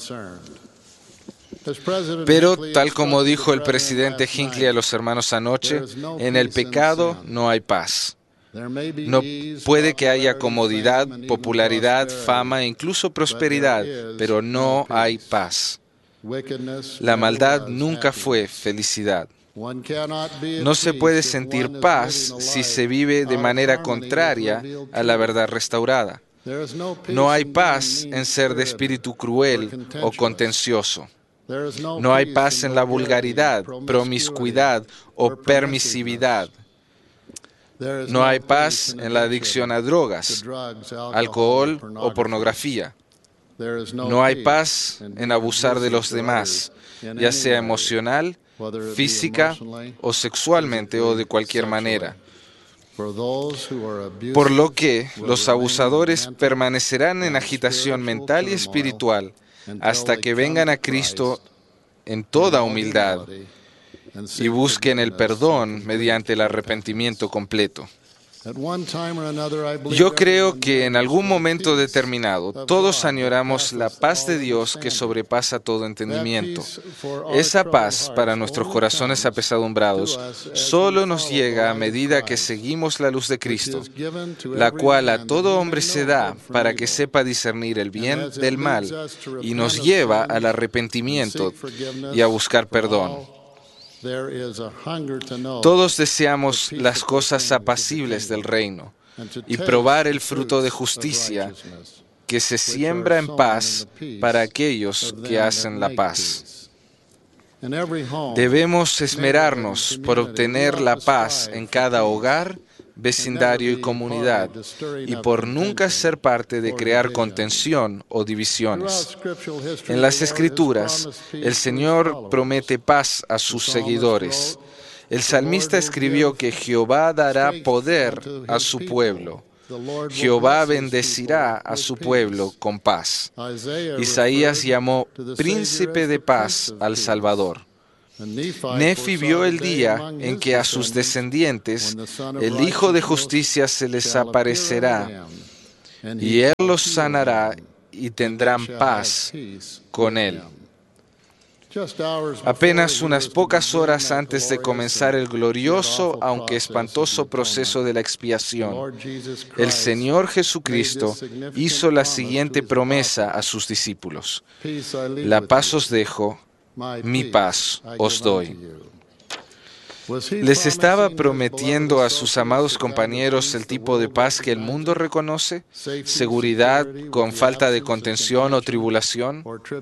Pero, tal como dijo el presidente Hinckley a los hermanos anoche, en el pecado no hay paz. No puede que haya comodidad, popularidad, fama e incluso prosperidad, pero no hay paz. La maldad nunca fue felicidad. No se puede sentir paz si se vive de manera contraria a la verdad restaurada. No hay paz en ser de espíritu cruel o contencioso. No hay paz en la vulgaridad, promiscuidad o permisividad. No hay paz en la adicción a drogas, alcohol o pornografía. No hay paz en abusar de los demás, ya sea emocional, física o sexualmente o de cualquier manera. Por lo que los abusadores permanecerán en agitación mental y espiritual hasta que vengan a Cristo en toda humildad y busquen el perdón mediante el arrepentimiento completo. Yo creo que en algún momento determinado todos añoramos la paz de Dios que sobrepasa todo entendimiento. Esa paz para nuestros corazones apesadumbrados solo nos llega a medida que seguimos la luz de Cristo, la cual a todo hombre se da para que sepa discernir el bien del mal y nos lleva al arrepentimiento y a buscar perdón. Todos deseamos las cosas apacibles del reino y probar el fruto de justicia que se siembra en paz para aquellos que hacen la paz. Debemos esmerarnos por obtener la paz en cada hogar, vecindario y comunidad, y por nunca ser parte de crear contención o divisiones. En las Escrituras, el Señor promete paz a sus seguidores. El salmista escribió que Jehová dará poder a su pueblo. Jehová bendecirá a su pueblo con paz. Isaías llamó príncipe de paz al Salvador. Nefi vio el día en que a sus descendientes el Hijo de Justicia se les aparecerá, y Él los sanará y tendrán paz con Él. Apenas unas pocas horas antes de comenzar el glorioso, aunque espantoso proceso de la expiación, el Señor Jesucristo hizo la siguiente promesa a sus discípulos: la paz os dejo, mi paz os doy. ¿Les estaba prometiendo a sus amados compañeros el tipo de paz que el mundo reconoce? ¿Seguridad con falta de contención o tribulación?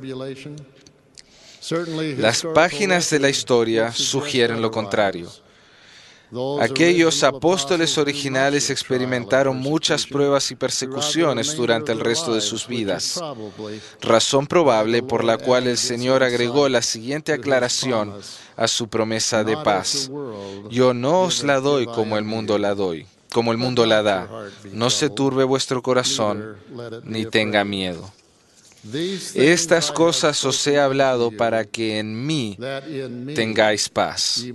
Las páginas de la historia sugieren lo contrario. Aquellos apóstoles originales experimentaron muchas pruebas y persecuciones durante el resto de sus vidas, razón probable por la cual el Señor agregó la siguiente aclaración a su promesa de paz: yo no os la doy como el mundo la da. No se turbe vuestro corazón, ni tenga miedo. Estas cosas os he hablado para que en mí tengáis paz.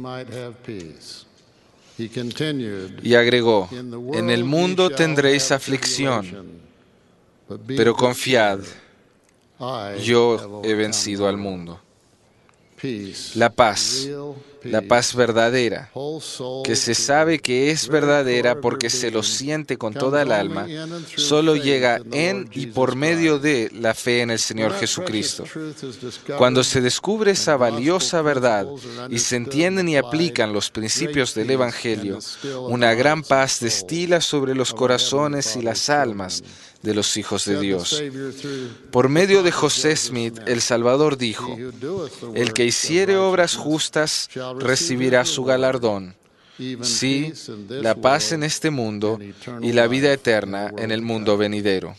Y agregó: en el mundo tendréis aflicción, pero confiad, yo he vencido al mundo. La paz verdadera, que se sabe que es verdadera porque se lo siente con toda el alma, solo llega en y por medio de la fe en el Señor Jesucristo. Cuando se descubre esa valiosa verdad y se entienden y aplican los principios del Evangelio, una gran paz destila sobre los corazones y las almas de los hijos de Dios. Por medio de José Smith, el Salvador dijo: el que hiciere obras justas recibirá su galardón. Sí, la paz en este mundo y la vida eterna en el mundo venidero.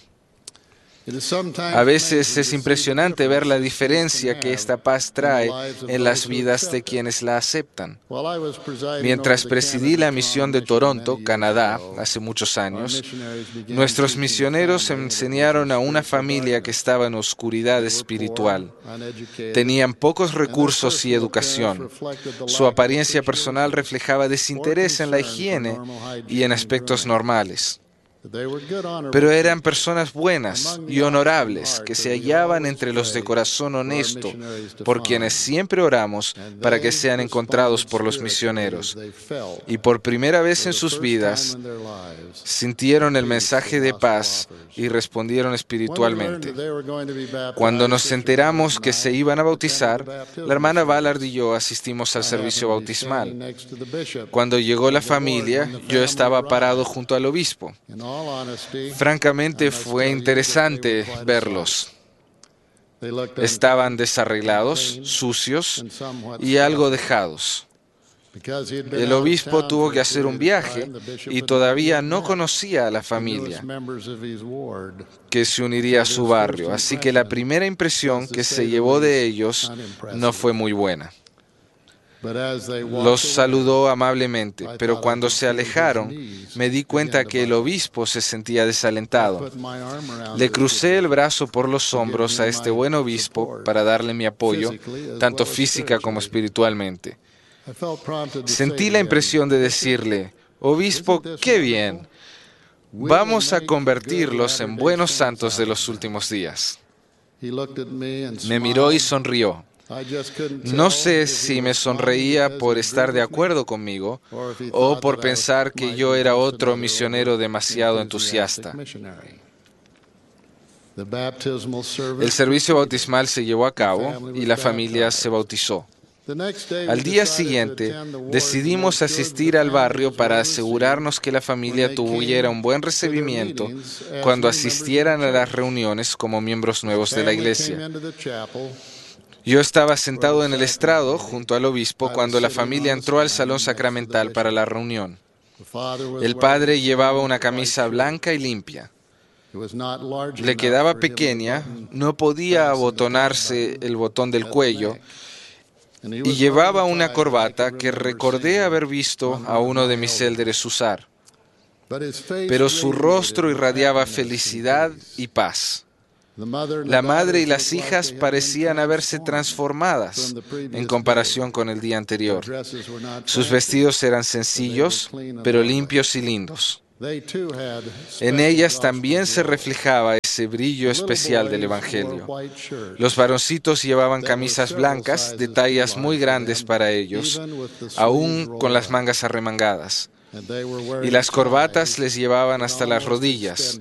A veces es impresionante ver la diferencia que esta paz trae en las vidas de quienes la aceptan. Mientras presidí la misión de Toronto, Canadá, hace muchos años, nuestros misioneros enseñaron a una familia que estaba en oscuridad espiritual. Tenían pocos recursos y educación. Su apariencia personal reflejaba desinterés en la higiene y en aspectos normales. Pero eran personas buenas y honorables que se hallaban entre los de corazón honesto, por quienes siempre oramos para que sean encontrados por los misioneros. Y por primera vez en sus vidas sintieron el mensaje de paz y respondieron espiritualmente. Cuando nos enteramos que se iban a bautizar, la hermana Ballard y yo asistimos al servicio bautismal. Cuando llegó la familia, yo estaba parado junto al obispo. Francamente, fue interesante verlos. Estaban desarreglados, sucios y algo dejados. El obispo tuvo que hacer un viaje y todavía no conocía a la familia que se uniría a su barrio, así que la primera impresión que se llevó de ellos no fue muy buena. Los saludó amablemente, pero cuando se alejaron, me di cuenta que el obispo se sentía desalentado. Le crucé el brazo por los hombros a este buen obispo para darle mi apoyo, tanto física como espiritualmente. Sentí la impresión de decirle: obispo, qué bien, vamos a convertirlos en buenos santos de los últimos días. Me miró y sonrió. No sé si me sonreía por estar de acuerdo conmigo o por pensar que yo era otro misionero demasiado entusiasta. El servicio bautismal se llevó a cabo y la familia se bautizó. Al día siguiente, decidimos asistir al barrio para asegurarnos que la familia tuviera un buen recibimiento cuando asistieran a las reuniones como miembros nuevos de la iglesia. Yo estaba sentado en el estrado junto al obispo cuando la familia entró al salón sacramental para la reunión. El padre llevaba una camisa blanca y limpia. Le quedaba pequeña, no podía abotonarse el botón del cuello y llevaba una corbata que recordé haber visto a uno de mis élderes usar. Pero su rostro irradiaba felicidad y paz. La madre y las hijas parecían haberse transformadas en comparación con el día anterior. Sus vestidos eran sencillos, pero limpios y lindos. En ellas también se reflejaba ese brillo especial del Evangelio. Los varoncitos llevaban camisas blancas de tallas muy grandes para ellos, aún con las mangas arremangadas, y las corbatas les llevaban hasta las rodillas.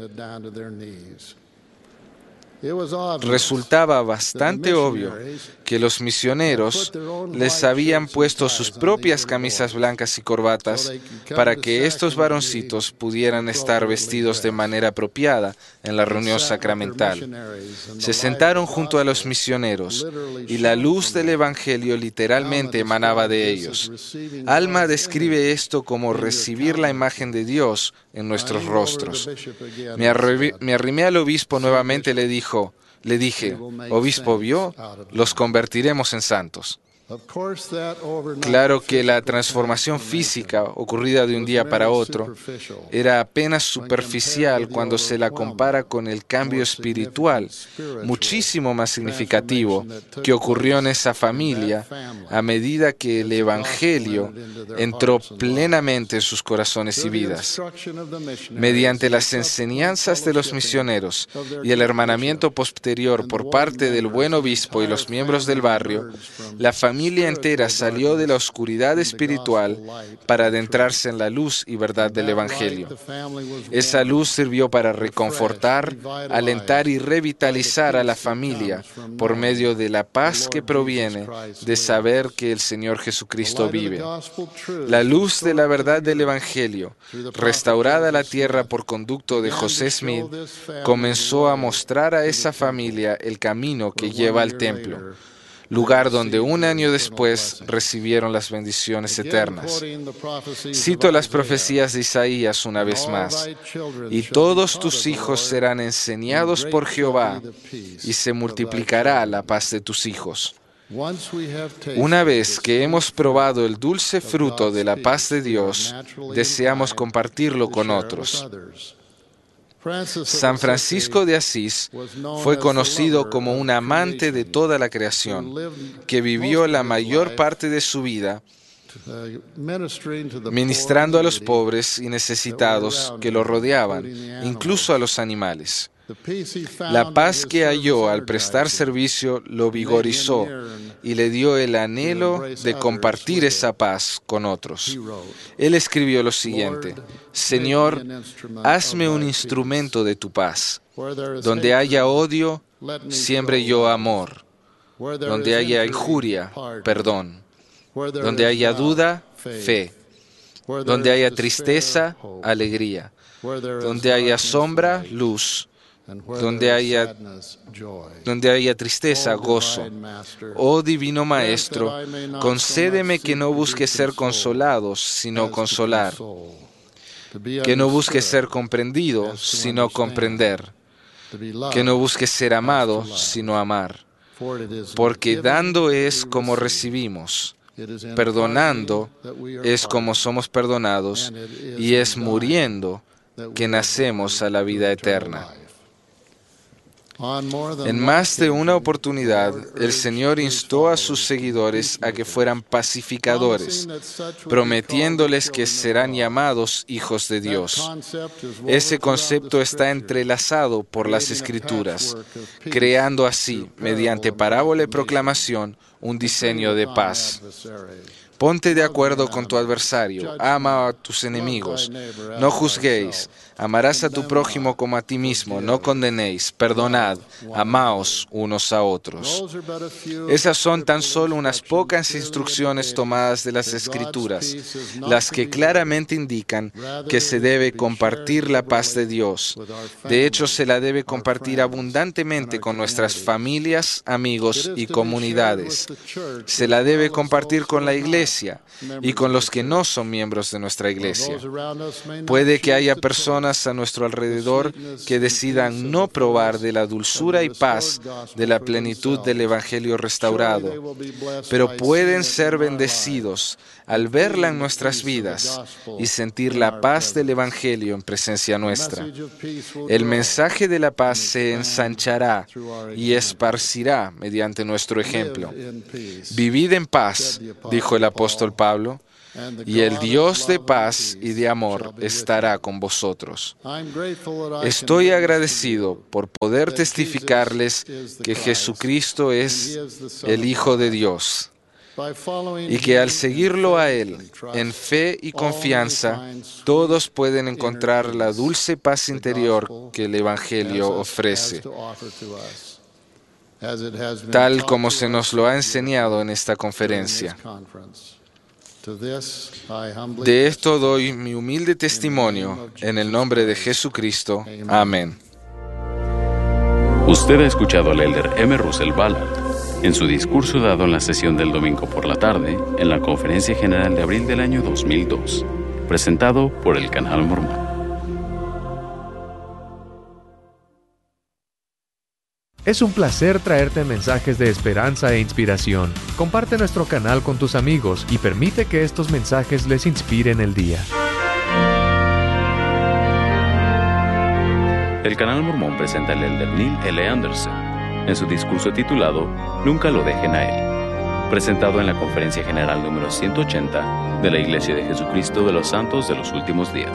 Resultaba bastante obvio que los misioneros les habían puesto sus propias camisas blancas y corbatas para que estos varoncitos pudieran estar vestidos de manera apropiada en la reunión sacramental. Se sentaron junto a los misioneros y la luz del Evangelio literalmente emanaba de ellos. Alma describe esto como recibir la imagen de Dios en nuestros rostros. Me arrimé al obispo nuevamente y le dije, obispo, ¿vio? Los convertiremos en santos. Claro que la transformación física ocurrida de un día para otro era apenas superficial cuando se la compara con el cambio espiritual, muchísimo más significativo, que ocurrió en esa familia a medida que el Evangelio entró plenamente en sus corazones y vidas. Mediante las enseñanzas de los misioneros y el hermanamiento posterior por parte del buen obispo y los miembros del barrio, la familia entera salió de la oscuridad espiritual para adentrarse en la luz y verdad del Evangelio. Esa luz sirvió para reconfortar, alentar y revitalizar a la familia por medio de la paz que proviene de saber que el Señor Jesucristo vive. La luz de la verdad del Evangelio, restaurada a la tierra por conducto de José Smith, comenzó a mostrar a esa familia el camino que lleva al templo, lugar donde un año después recibieron las bendiciones eternas. Cito las profecías de Isaías una vez más. Y todos tus hijos serán enseñados por Jehová, y se multiplicará la paz de tus hijos. Una vez que hemos probado el dulce fruto de la paz de Dios, deseamos compartirlo con otros. San Francisco de Asís fue conocido como un amante de toda la creación, que vivió la mayor parte de su vida ministrando a los pobres y necesitados que lo rodeaban, incluso a los animales. La paz que halló al prestar servicio lo vigorizó y le dio el anhelo de compartir esa paz con otros. Él escribió lo siguiente: Señor, hazme un instrumento de tu paz. Donde haya odio, siembre yo amor. Donde haya injuria, perdón. Donde haya duda, fe. Donde haya tristeza, alegría. Donde haya sombra, luz. Donde haya tristeza, gozo. Oh Divino Maestro, concédeme que no busque ser consolados, sino consolar. Que no busque ser comprendido, sino comprender. Que no busque ser amado, sino amar. Porque dando es como recibimos, Perdonando es como somos perdonados, y es muriendo que nacemos a la vida eterna. En más de una oportunidad, el Señor instó a sus seguidores a que fueran pacificadores, prometiéndoles que serán llamados hijos de Dios. Ese concepto está entrelazado por las Escrituras, creando así, mediante parábola y proclamación, un diseño de paz. Ponte de acuerdo con tu adversario, ama a tus enemigos, no juzguéis, amarás a tu prójimo como a ti mismo, no condenéis, perdonad, amaos unos a otros. Esas son tan solo unas pocas instrucciones tomadas de las Escrituras, las que claramente indican que se debe compartir la paz de Dios. De hecho, se la debe compartir abundantemente con nuestras familias, amigos y comunidades. Se la debe compartir con la iglesia y con los que no son miembros de nuestra iglesia. Puede que haya personas a nuestro alrededor que decidan no probar de la dulzura y paz de la plenitud del Evangelio restaurado, pero pueden ser bendecidos al verla en nuestras vidas y sentir la paz del Evangelio en presencia nuestra. El mensaje de la paz se ensanchará y esparcirá mediante nuestro ejemplo. Vivid en paz, dijo el apóstol Pablo, y el Dios de paz y de amor estará con vosotros. Estoy agradecido por poder testificarles que Jesucristo es el Hijo de Dios y que al seguirlo a Él en fe y confianza, todos pueden encontrar la dulce paz interior que el Evangelio ofrece, tal como se nos lo ha enseñado en esta conferencia. De esto doy mi humilde testimonio en el nombre de Jesucristo. Amén. Usted ha escuchado al elder M. Russell Ballard en su discurso dado en la sesión del domingo por la tarde en la Conferencia General de abril del año 2002, presentado por el Canal Mormón. Es un placer traerte mensajes de esperanza e inspiración. Comparte nuestro canal con tus amigos y permite que estos mensajes les inspiren el día. El Canal Mormón presenta al elder Neil L. Anderson en su discurso titulado Nunca lo dejen a él, presentado en la Conferencia General número 180 de la Iglesia de Jesucristo de los Santos de los Últimos Días.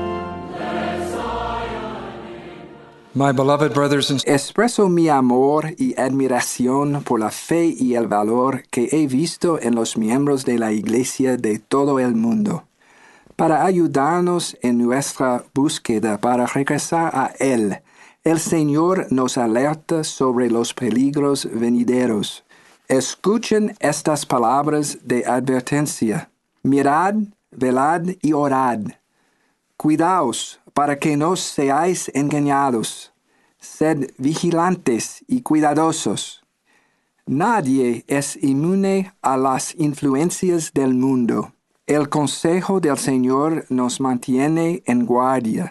Expreso mi amor y admiración por la fe y el valor que he visto en los miembros de la Iglesia de todo el mundo, para ayudarnos en nuestra búsqueda para regresar a Él. El Señor nos alerta sobre los peligros venideros. Escuchen estas palabras de advertencia. Mirad, velad y orad. Cuidaos para que no seáis engañados. Sed vigilantes y cuidadosos. Nadie es inmune a las influencias del mundo. El consejo del Señor nos mantiene en guardia.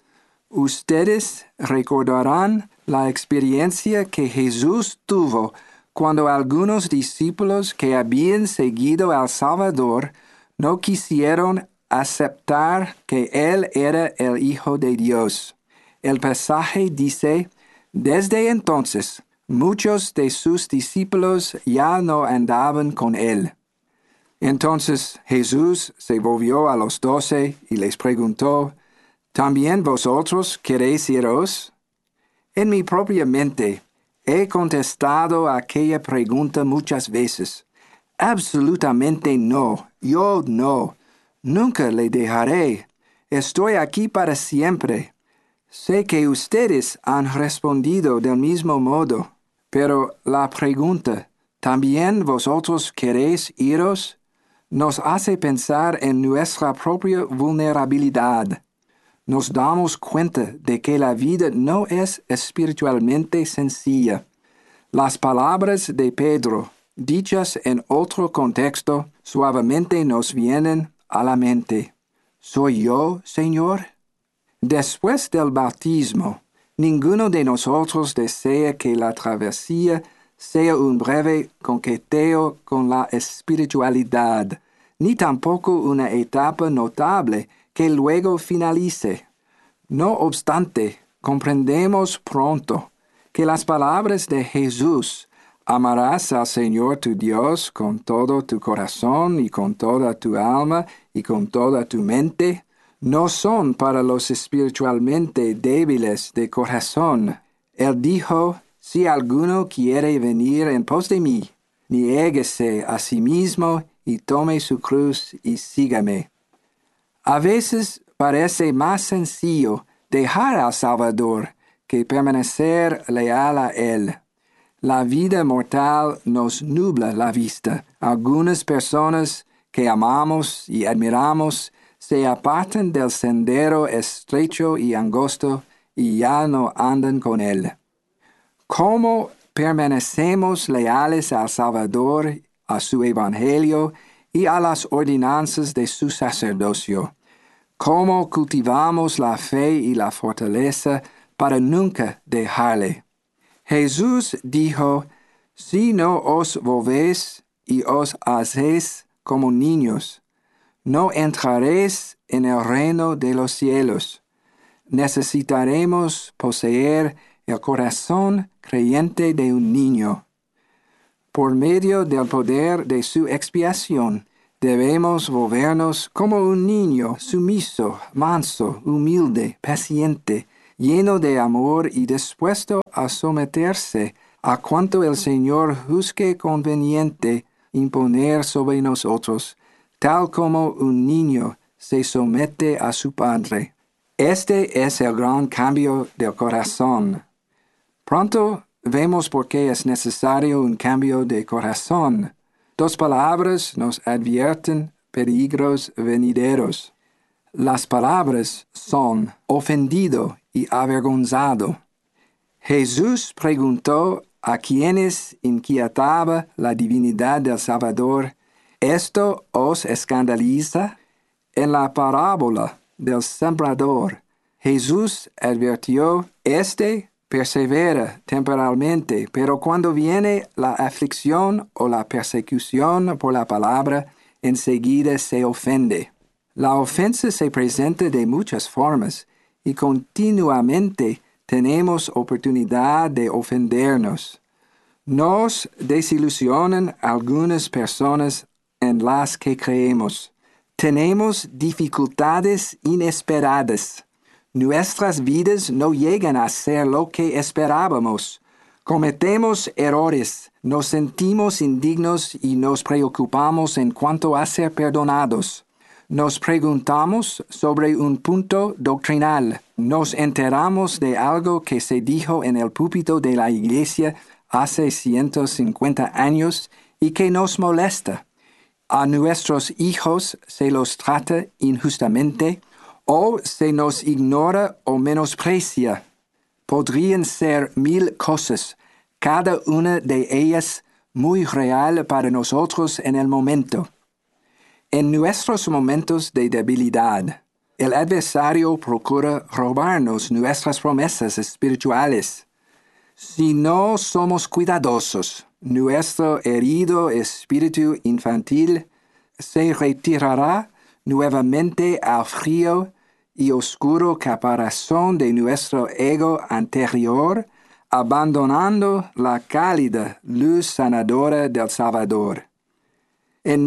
Ustedes recordarán la experiencia que Jesús tuvo cuando algunos discípulos que habían seguido al Salvador no quisieron aceptar que Él era el Hijo de Dios. El pasaje dice, desde entonces, muchos de sus discípulos ya no andaban con Él. Entonces Jesús se volvió a los 12 y les preguntó, ¿también vosotros queréis iros? En mi propia mente he contestado a aquella pregunta muchas veces. Absolutamente no, yo no. Nunca le dejaré. Estoy aquí para siempre. Sé que ustedes han respondido del mismo modo, pero la pregunta, ¿también vosotros queréis iros?, nos hace pensar en nuestra propia vulnerabilidad. Nos damos cuenta de que la vida no es espiritualmente sencilla. Las palabras de Pedro, dichas en otro contexto, suavemente nos vienen a la mente. ¿Soy yo, Señor? Después del bautismo, ninguno de nosotros desea que la travesía sea un breve coqueteo con la espiritualidad, ni tampoco una etapa notable que luego finalice. No obstante, comprendemos pronto que las palabras de Jesús, amarás al Señor tu Dios con todo tu corazón y con toda tu alma y con toda tu mente, no son para los espiritualmente débiles de corazón. Él dijo, si alguno quiere venir en pos de mí, niéguese a sí mismo y tome su cruz y sígame. A veces parece más sencillo dejar al Salvador que permanecer leal a Él. La vida mortal nos nubla la vista. Algunas personas que amamos y admiramos se apartan del sendero estrecho y angosto y ya no andan con Él. ¿Cómo permanecemos leales al Salvador, a su Evangelio y a las ordenanzas de su sacerdocio? ¿Cómo cultivamos la fe y la fortaleza para nunca dejarle? Jesús dijo, si no os volvéis y os hacéis como niños, no entraréis en el reino de los cielos. Necesitaremos poseer el corazón creyente de un niño. Por medio del poder de su expiación, debemos volvernos como un niño sumiso, manso, humilde, paciente, lleno de amor y dispuesto a someterse a cuanto el Señor juzgue conveniente imponer sobre nosotros, tal como un niño se somete a su padre. Este es el gran cambio del corazón. Pronto vemos por qué es necesario un cambio de corazón. Dos palabras nos advierten peligros venideros. Las palabras son ofendido y avergonzado. Jesús preguntó a quienes inquietaba la divinidad del Salvador, ¿esto os escandaliza? En la parábola del sembrador, Jesús advirtió, persevera temporalmente, pero cuando viene la aflicción o la persecución por la palabra, enseguida se ofende. La ofensa se presenta de muchas formas y continuamente tenemos oportunidad de ofendernos. Nos desilusionan algunas personas en las que creemos. Tenemos dificultades inesperadas. Nuestras vidas no llegan a ser lo que esperábamos. Cometemos errores, nos sentimos indignos y nos preocupamos en cuanto a ser perdonados. Nos preguntamos sobre un punto doctrinal. Nos enteramos de algo que se dijo en el púlpito de la iglesia hace 150 años y que nos molesta. A nuestros hijos se los trata injustamente o se nos ignora o menosprecia. Podrían ser 1000 cosas, cada una de ellas muy real para nosotros en el momento. En nuestros momentos de debilidad, el adversario procura robarnos nuestras promesas espirituales. Si no somos cuidadosos, nuestro herido espíritu infantil se retirará nuevamente al frío y oscuro caparazón de nuestro ego anterior, abandonando la cálida luz sanadora del Salvador. En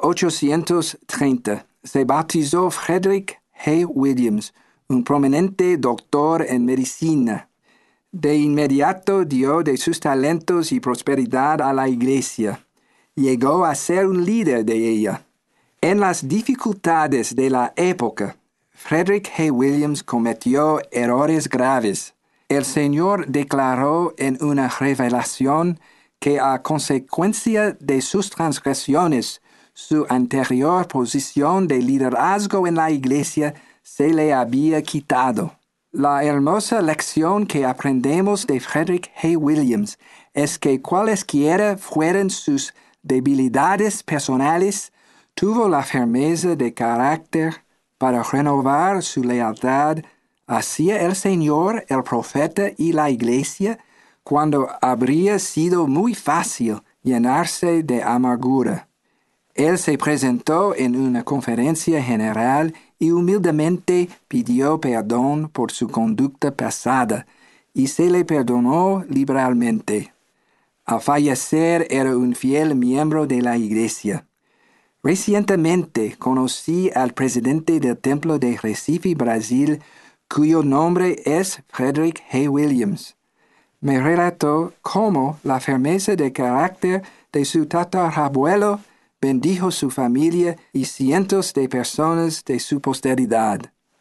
1830 se bautizó Frederick Hay Williams, un prominente doctor en medicina. De inmediato dio de sus talentos y prosperidad a la iglesia. Llegó a ser un líder de ella. En las dificultades de la época, Frederick Hay Williams cometió errores graves. El Señor declaró en una revelación que a consecuencia de sus transgresiones, su anterior posición de liderazgo en la iglesia se le había quitado. La hermosa lección que aprendemos de Frederick Hay Williams es que cualesquiera fueran sus debilidades personales, tuvo la firmeza de carácter para renovar su lealtad hacia el Señor, el profeta y la iglesia, cuando habría sido muy fácil llenarse de amargura. Él se presentó en una conferencia general y humildemente pidió perdón por su conducta pasada, y se le perdonó liberalmente. Al fallecer era un fiel miembro de la Iglesia. Recientemente conocí al presidente del Templo de Recife, Brasil, cuyo nombre es Frederick Hay Williams. Me relató cómo la firmeza de carácter de su tatarabuelo bendijo su familia y cientos de personas de su posteridad.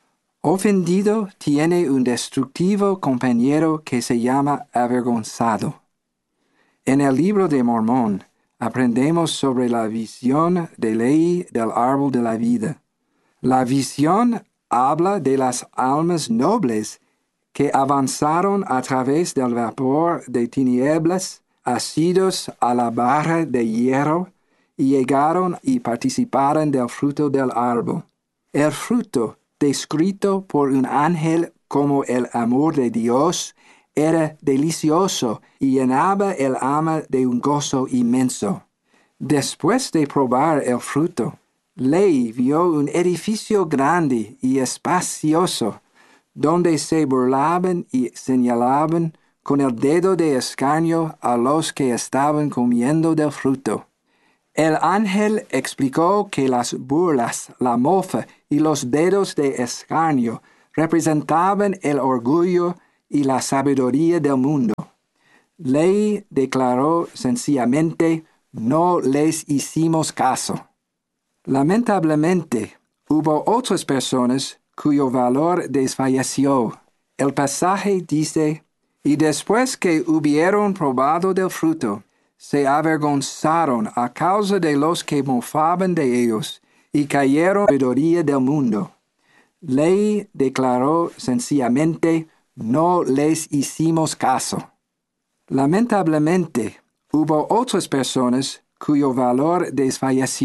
Ofendido tiene un destructivo compañero que se llama avergonzado. En el libro de Mormón aprendemos sobre la visión de Lehi del árbol de la vida. La visión habla de las almas nobles que avanzaron a través del vapor de tinieblas, asidos a la barra de hierro, y llegaron y participaron del fruto del árbol. El fruto, descrito por un ángel como el amor de Dios, era delicioso y llenaba el alma de un gozo inmenso. Después de probar el fruto, Lehi vio un edificio grande y espacioso, donde se burlaban y señalaban con el dedo de escarnio a los que estaban comiendo del fruto. El ángel explicó que las burlas, la mofa y los dedos de escarnio representaban el orgullo y la sabiduría del mundo. Lehi declaró sencillamente: no les hicimos caso. Lamentablemente, hubo otras personas cuyo valor desfalleció. El pasaje dice: y después que hubieron probado del fruto, se avergonzaron a causa de los que mofaban de ellos, y cayeron en la sabiduría del mundo. Lehi declaró sencillamente: no les hicimos caso. Lamentablemente, hubo otras personas cuyo valor desfalleció.